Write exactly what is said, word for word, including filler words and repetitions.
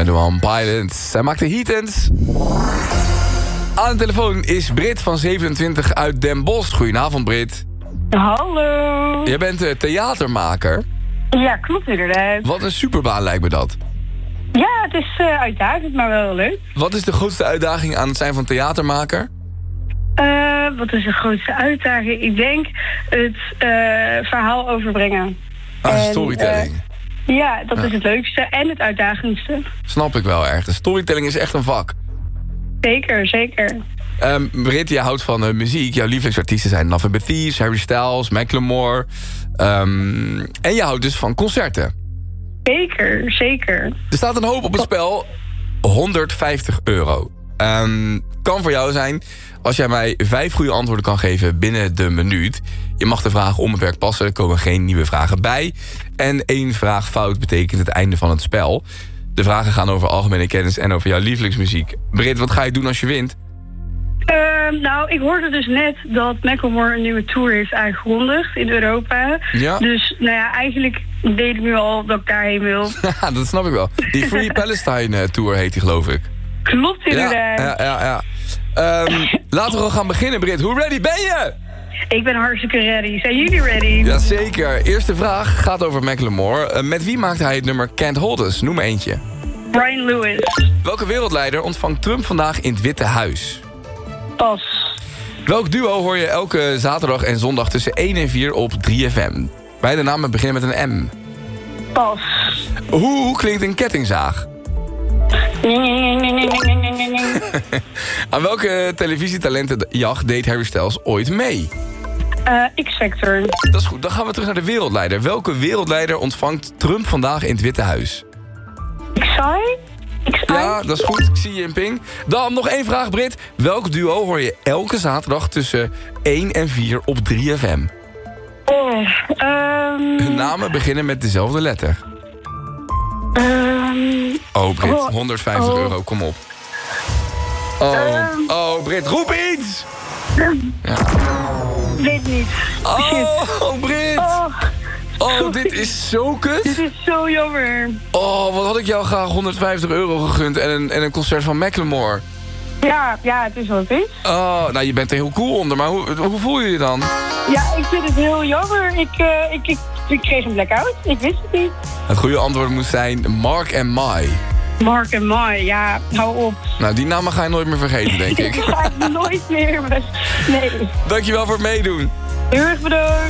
tweeëntwintig Pilots. Zij maakt de heatends. Aan de telefoon is Brit van zevenentwintig uit Den Bosch. Goedenavond, Brit. Hallo. Jij bent uh, theatermaker. Ja, klopt inderdaad. Wat een superbaan lijkt me dat. Ja, het is uh, uitdagend, maar wel leuk. Wat is de grootste uitdaging aan het zijn van theatermaker? Uh, wat is de grootste uitdaging? Ik denk het uh, verhaal overbrengen. Ah, en, storytelling. Uh, ja, dat ja. is het leukste en het uitdagendste. Snap ik wel erg. De storytelling is echt een vak. Zeker, zeker. Um, Brit, jij houdt van uh, muziek. Jouw lievelingsartiesten zijn Nothing But Thieves, Harry Styles, Macklemore. Um, en je houdt dus van concerten. Zeker, zeker. Er staat een hoop op het spel. honderdvijftig euro. Um, kan voor jou zijn als jij mij vijf goede antwoorden kan geven binnen de minuut. Je mag de vraag onbeperkt passen. Er komen geen nieuwe vragen bij. En één vraag fout betekent het einde van het spel. De vragen gaan over algemene kennis en over jouw lievelingsmuziek. Brit, wat ga je doen als je wint? Uh, nou, ik hoorde dus net dat Macklemore een nieuwe tour heeft aangekondigd in Europa. Ja. Dus, nou ja, eigenlijk deed ik nu al dat ik daarheen wil. Ja, dat snap ik wel. Die Free Palestine Tour heet die, geloof ik. Klopt inderdaad. Ja, ja, ja. ja. Um, laten we gaan beginnen, Brit. Hoe ready ben je? Ik ben hartstikke ready. Zijn jullie ready? Jazeker. Eerste vraag gaat over Macklemore. Uh, met wie maakte hij het nummer Can't Hold Us? Noem eentje. Brian Lewis. Welke wereldleider ontvangt Trump vandaag in het Witte Huis? Pas. Welk duo hoor je elke zaterdag en zondag tussen één en vier op drie F M? Beide namen beginnen met een M. Pas. Hoe klinkt een kettingzaag? Aan welke televisietalentenjacht deed Harry Styles ooit mee? Uh, X-Factor. Dat is goed, dan gaan we terug naar de wereldleider. Welke wereldleider ontvangt Trump vandaag in het Witte Huis? X-I? X-I? Ja, dat is goed. Ik zie je in ping. Dan nog één vraag, Brit. Welk duo hoor je elke zaterdag tussen één en vier op drie F M? Oh, um... Hun namen beginnen met dezelfde letter. Um... Oh, Brit, oh, honderdvijftig oh. euro, kom op. Oh, Um... oh, Brit, roep iets! Ja. Weet niet. Shit. Oh, Brit! Oh, Oh, dit is zo kut. dit is zo jammer. Oh, wat had ik jou graag honderdvijftig euro gegund en een, en een concert van Macklemore. Ja, ja, het is wat het is. Oh, nou, je bent er heel cool onder, maar hoe, hoe voel je je dan? Ja, ik vind het heel jammer. Ik, uh, ik, ik, ik kreeg een blackout. Ik wist het niet. Het goede antwoord moest zijn Mark en Mai. Mark en Mai, ja, hou op. Nou, die namen ga je nooit meer vergeten, denk ik. Ik ga het nooit meer. Maar... Nee. Dankjewel voor het meedoen. Heel erg bedankt.